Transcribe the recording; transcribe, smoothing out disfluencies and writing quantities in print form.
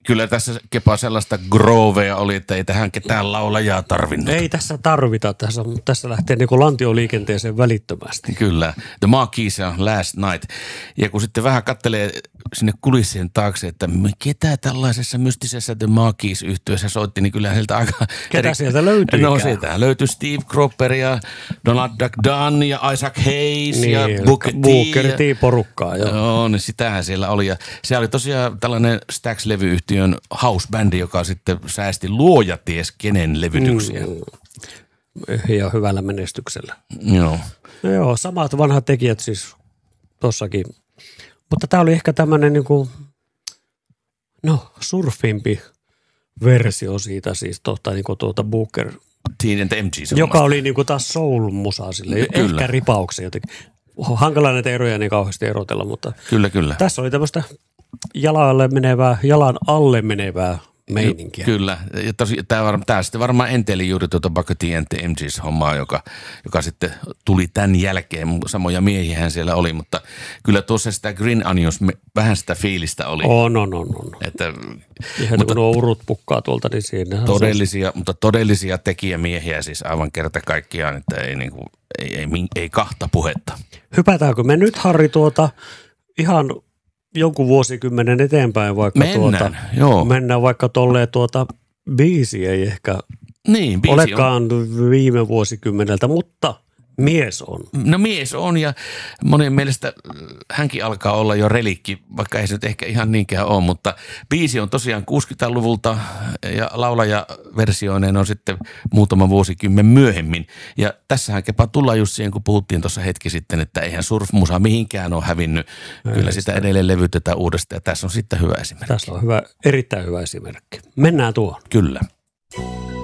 Kyllä tässä Kepa sellaista groovea oli, että ei tähän ketään laulajaa tarvinnut. Ei tässä tarvita, tässä lähtee niin kuin lantioliikenteeseen välittömästi. Kyllä, The Marquis on Last Night. Ja kun sitten vähän katselee sinne kulissien taakse, että ketä tällaisessa mystisessä The Marquis-yhtiössä soitti, niin kyllähän sieltä aika... Ketä sieltä löytyi? No sieltä löytyi Steve Cropper ja Donald Duck Dunn ja Isaac Hayes niin, ja Booker T porukkaa. Joo, niin sitähän siellä oli. Ja se oli tosiaan tällainen Stax-levyyhtiön house-bändi, joka sitten säästi luoja ties kenen levytyksiä. Ja hyvällä menestyksellä. Joo. No joo, samat vanhat tekijät siis tossakin. Mutta tää oli ehkä tämmönen niinku, surfimpi versio siitä siis tuota Booker. Teen and the MGs. Joka oli niinku taas soul-musaa silleen. Ehkä ripauksia jotenkin. Hankala näitä eroja niin kauheasti erotella, mutta Kyllä. Tässä oli tämmöistä jalan alle menevää meininkiä. Kyllä. Ja tämä sitten varmaan enteli juuri tuota Booker T and the MGs-hommaa, joka sitten tuli tämän jälkeen. Samoja miehiähän siellä oli, mutta kyllä tuossa sitä Green Onions vähän sitä fiilistä oli. On. Että, mutta kun nuo urut pukkaa tuolta, niin siinä mutta todellisia tekijämiehiä siis aivan kerta kaikkiaan, että ei kahta puhetta. Hypätäänkö me nyt, Harri, ihan jonkun vuosikymmenen eteenpäin vaikka mennään vaikka tolleen biisi ei ehkä olekaan viime vuosikymmeneltä, mutta mies on. No mies on ja monien mielestä hänkin alkaa olla jo relikki, vaikka ei se nyt ehkä ihan niinkään ole, mutta biisi on tosiaan 60-luvulta ja laulajaversioineen on sitten muutama vuosikymmen myöhemmin. Ja tässähän Kepa tullaan just siihen, kun puhuttiin tuossa hetki sitten, että eihän surfmusa mihinkään ole hävinnyt. Kyllä sitä edelleen levytetään uudestaan ja tässä on sitten hyvä esimerkki. Tässä on erittäin hyvä esimerkki. Mennään tuohon. Kyllä.